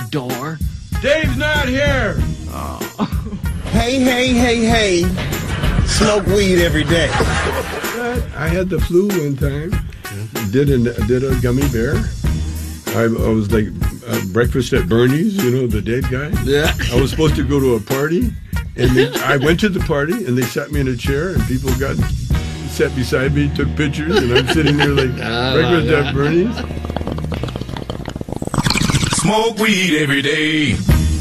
door. Dave's not here. Hey. Smoke weed every day. I had the flu one time. Did a gummy bear. I was like breakfast at Bernie's, the dead guy. Yeah. I was supposed to go to a party, and I went to the party, and they sat me in a chair, and people sat beside me, took pictures, and I'm sitting there like breakfast at Bernie's. Smoke weed every day.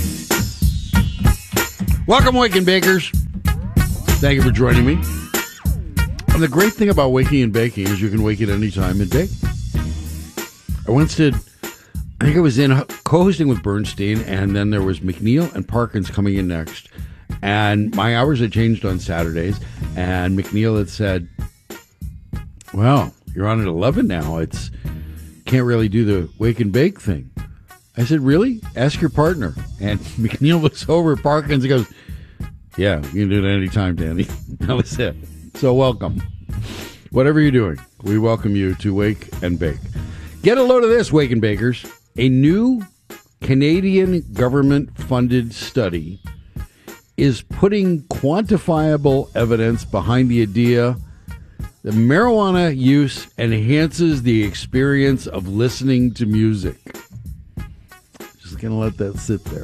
Welcome, Wake and Bakers. Thank you for joining me. And the great thing about waking and baking is you can wake at any time and bake. I think I was in co-hosting with Bernstein, and then there was McNeil and Parkins coming in next. And my hours had changed on Saturdays, and McNeil had said, well, you're on at 11 now. Can't really do the wake and bake thing. I said, really? Ask your partner. And McNeil looks over at Parkins and goes, yeah, you can do it any time, Danny. That was it. So welcome. Whatever you're doing, we welcome you to Wake and Bake. Get a load of this, Wake and Bakers. A new Canadian government-funded study is putting quantifiable evidence behind the idea that marijuana use enhances the experience of listening to music. Just going to let that sit there.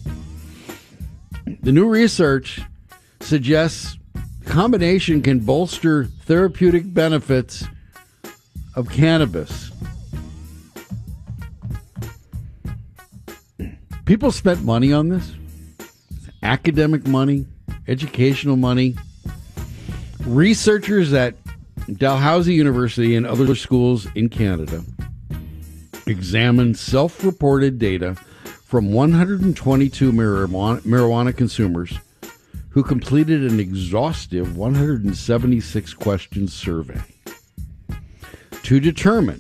The new research suggests the combination can bolster therapeutic benefits of cannabis. People spent money on this. Academic money, educational money. Researchers at Dalhousie University and other schools in Canada examined self-reported data from 122 marijuana consumers who completed an exhaustive 176-question survey to determine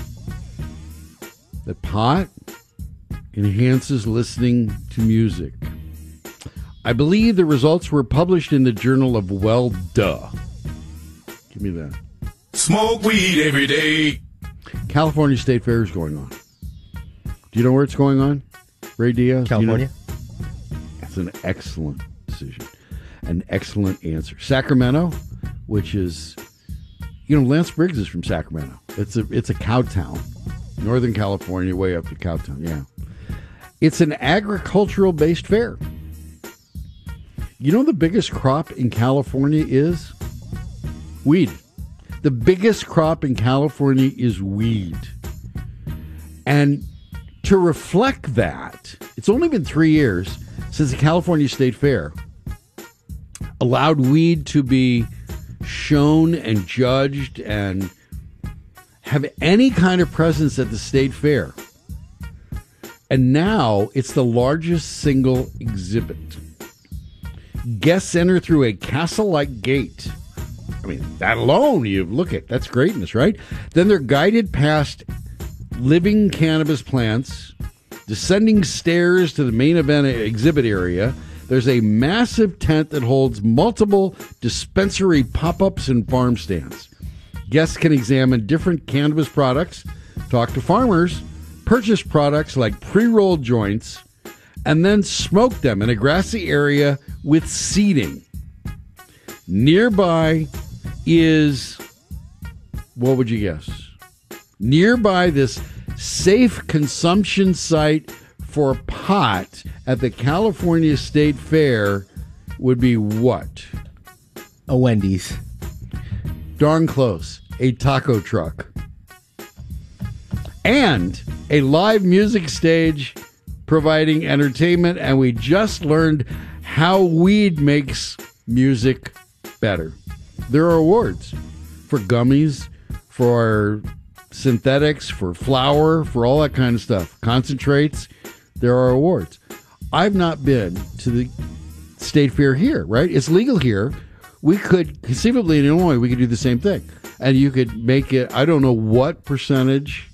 that pot enhances listening to music. I believe the results were published in the Journal of Well Duh. Give me that. Smoke weed every day. California State Fair is going on. Do you know where it's going on? Ray Diaz? California? That's an excellent decision. An excellent answer. Sacramento, which is, Lance Briggs is from Sacramento. It's a cow town. Northern California, way up to Cowtown, yeah. It's an agricultural-based fair. The biggest crop in California is weed. The biggest crop in California is weed. And to reflect that, it's only been 3 years since the California State Fair allowed weed to be shown and judged and have any kind of presence at the state fair. And now it's the largest single exhibit. Guests enter through a castle-like gate. That alone, that's greatness, right? Then they're guided past living cannabis plants, descending stairs to the main event exhibit area. There's a massive tent that holds multiple dispensary pop-ups and farm stands. Guests can examine different cannabis products, talk to farmers, purchase products like pre-rolled joints, and then smoke them in a grassy area with seating. Nearby is, what would you guess? Nearby this safe consumption site for pot at the California State Fair would be what? A Wendy's. Darn close. A taco truck. And a live music stage providing entertainment, and we just learned how weed makes music better. There are awards for gummies, for synthetics, for flour, for all that kind of stuff. Concentrates, there are awards. I've not been to the state fair here, right? It's legal here. We could, conceivably in Illinois, we could do the same thing. And you could make it, I don't know what percentage,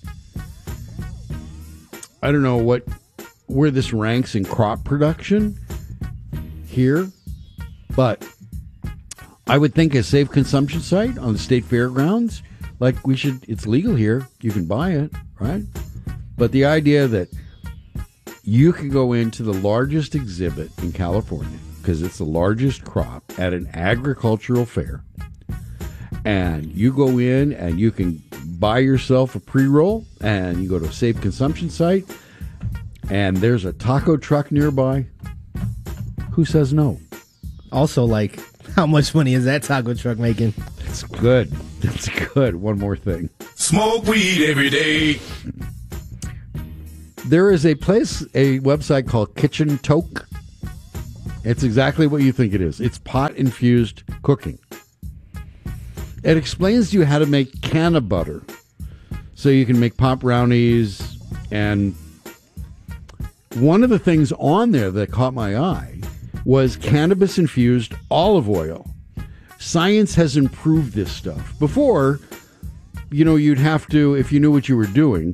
I don't know where this ranks in crop production here, but I would think a safe consumption site on the state fairgrounds, it's legal here, you can buy it, right? But the idea that You can go into the largest exhibit in California, because it's the largest crop, at an agricultural fair. And you go in and you can buy yourself a pre-roll, and you go to a safe consumption site, and there's a taco truck nearby. Who says no? Also, like, how much money is that taco truck making? It's good. It's good. One more thing. Smoke weed every day. There is a website called Kitchen Toke. It's exactly what you think it is. It's pot-infused cooking. It explains to you how to make canna butter, so you can make pot brownies. And one of the things on there that caught my eye was cannabis-infused olive oil. Science has improved this stuff. Before, you'd have to, if you knew what you were doing,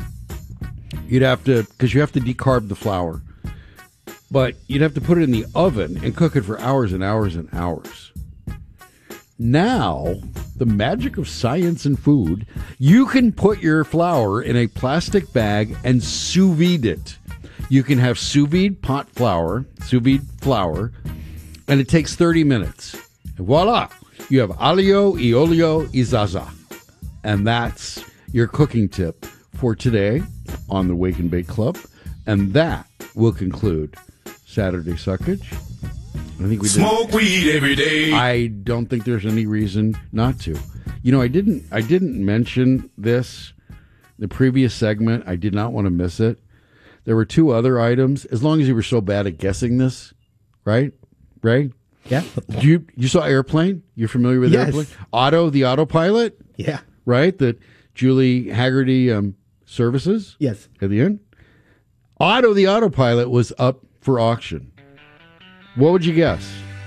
because you have to decarb the flour, but you'd have to put it in the oven and cook it for hours and hours and hours. Now, the magic of science and food, you can put your flour in a plastic bag and sous vide it. You can have sous vide flour, and it takes 30 minutes. And voila, you have aglio e olio e zaza. And that's your cooking tip for today on the Wake and Bake Club. And that will conclude Saturday Suckage. I think we smoke weed every day. I don't think there's any reason not to. I didn't mention this the previous segment. I did not want to miss it. There were two other items. As long as you were so bad at guessing this, right? Ray? Yeah. You saw Airplane? You're familiar with Yes. Airplane? Otto, the autopilot? Yeah. Right? That Julie Haggerty services? Yes. At the end? Otto, the autopilot was up for auction. What would you guess?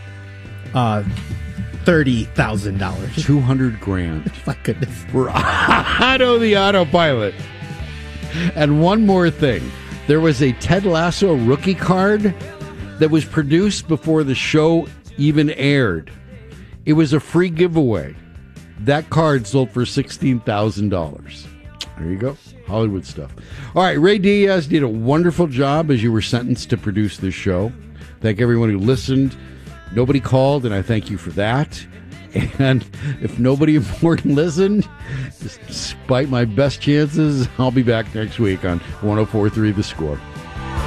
$30,000. $200,000 My goodness. for Otto, the autopilot. And one more thing. There was a Ted Lasso rookie card that was produced before the show even aired. It was a free giveaway. That card sold for $16,000. There you go. Hollywood stuff. All right, Ray Diaz did a wonderful job as you were sentenced to produce this show. Thank everyone who listened. Nobody called, and I thank you for that. And if nobody important listened, despite my best chances, I'll be back next week on 104.3 The Score.